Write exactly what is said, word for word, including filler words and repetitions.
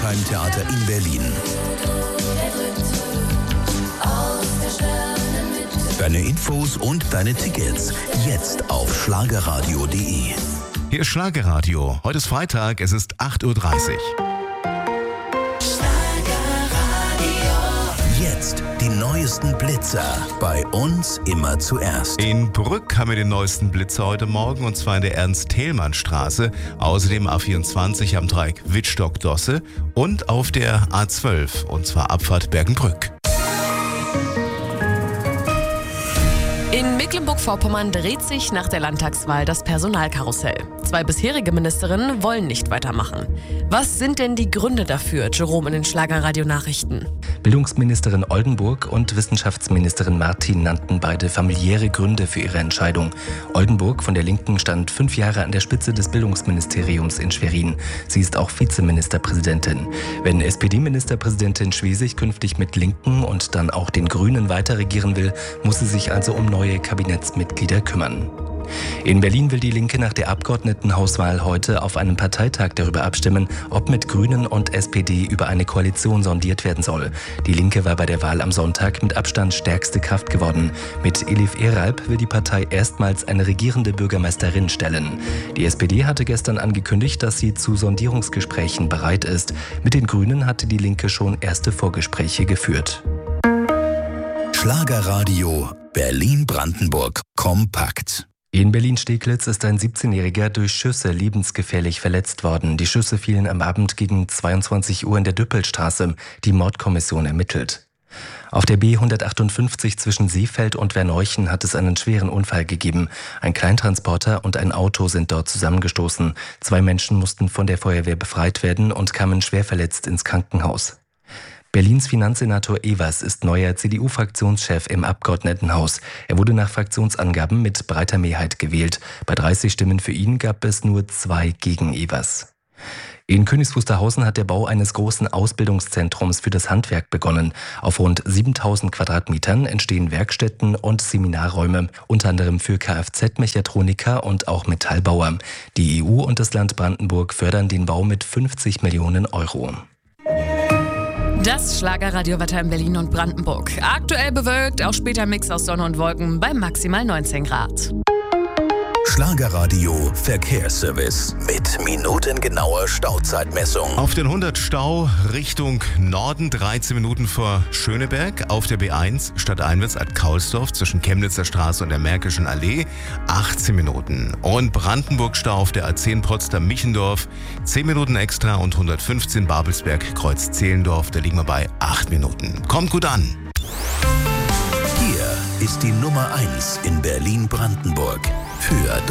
Waldheim Theater in Berlin. Deine Infos und deine Tickets jetzt auf schlagerradio punkt de. Hier ist Schlagerradio. Heute ist Freitag, es ist acht Uhr dreißig. Jetzt die neuesten Blitzer. Bei uns immer zuerst. In Brück haben wir den neuesten Blitzer heute Morgen, und zwar in der Ernst-Thälmann-Straße. Außerdem A vierundzwanzig am Dreieck Wittstock-Dosse und auf der A zwölf, und zwar Abfahrt Bergenbrück. In Mecklenburg-Vorpommern dreht sich nach der Landtagswahl das Personalkarussell. Zwei bisherige Ministerinnen wollen nicht weitermachen. Was sind denn die Gründe dafür, Jerome, in den Schlagerradio-Nachrichten? Bildungsministerin Oldenburg und Wissenschaftsministerin Martin nannten beide familiäre Gründe für ihre Entscheidung. Oldenburg von der Linken stand fünf Jahre an der Spitze des Bildungsministeriums in Schwerin. Sie ist auch Vizeministerpräsidentin. Wenn S P D-Ministerpräsidentin Schwesig künftig mit Linken und dann auch den Grünen weiter regieren will, muss sie sich also um neue Kabinettsmitglieder kümmern. In Berlin will die Linke nach der Abgeordnetenhauswahl heute auf einem Parteitag darüber abstimmen, ob mit Grünen und S P D über eine Koalition sondiert werden soll. Die Linke war bei der Wahl am Sonntag mit Abstand stärkste Kraft geworden. Mit Elif Eralp will die Partei erstmals eine regierende Bürgermeisterin stellen. Die S P D hatte gestern angekündigt, dass sie zu Sondierungsgesprächen bereit ist. Mit den Grünen hatte die Linke schon erste Vorgespräche geführt. Schlagerradio Berlin-Brandenburg kompakt. In Berlin-Steglitz ist ein siebzehnjähriger durch Schüsse lebensgefährlich verletzt worden. Die Schüsse fielen am Abend gegen zweiundzwanzig Uhr in der Düppelstraße. Die Mordkommission ermittelt. Auf der B hundertachtundfünfzig zwischen Seefeld und Verneuchen hat es einen schweren Unfall gegeben. Ein Kleintransporter und ein Auto sind dort zusammengestoßen. Zwei Menschen mussten von der Feuerwehr befreit werden und kamen schwer verletzt ins Krankenhaus. Berlins Finanzsenator Evers ist neuer C D U-Fraktionschef im Abgeordnetenhaus. Er wurde nach Fraktionsangaben mit breiter Mehrheit gewählt. Bei dreißig Stimmen für ihn gab es nur zwei gegen Evers. In Königs Wusterhausen hat der Bau eines großen Ausbildungszentrums für das Handwerk begonnen. Auf rund siebentausend Quadratmetern entstehen Werkstätten und Seminarräume, unter anderem für Kfz-Mechatroniker und auch Metallbauer. Die E U und das Land Brandenburg fördern den Bau mit fünfzig Millionen Euro. Das Schlagerradiowetter in Berlin und Brandenburg. Aktuell bewölkt, auch später Mix aus Sonne und Wolken bei maximal neunzehn Grad. Schlagerradio Verkehrsservice mit minutengenauer Stauzeitmessung. Auf den hundert Stau Richtung Norden, dreizehn Minuten vor Schöneberg. Auf der B eins stadteinwärts ad Kaulsdorf zwischen Chemnitzer Straße und der Märkischen Allee, achtzehn Minuten. Und Brandenburg-Stau auf der A zehn Potsdam-Michendorf, zehn Minuten extra, und hundertfünfzehn Babelsberg-Kreuz Zehlendorf, da liegen wir bei acht Minuten. Kommt gut an! Hier ist die Nummer eins in Berlin-Brandenburg für